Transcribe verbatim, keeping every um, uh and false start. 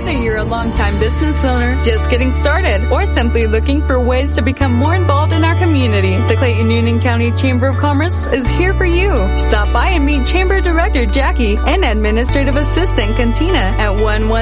Whether you're a longtime business owner, just getting started, or simply looking for ways to become more involved in our community, the Clayton Union County Chamber of Commerce is here for you. Stop by and meet Chamber Director Jackie and Administrative Assistant Cantina at one one